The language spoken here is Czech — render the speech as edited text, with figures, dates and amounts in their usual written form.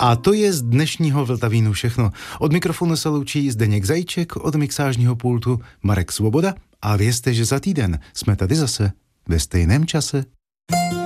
A to je z dnešního Vltavínu všechno. Od mikrofonu se loučí Zdeněk Zajíček, od mixážního pultu Marek Svoboda a vězte, že za týden jsme tady zase ve stejném čase.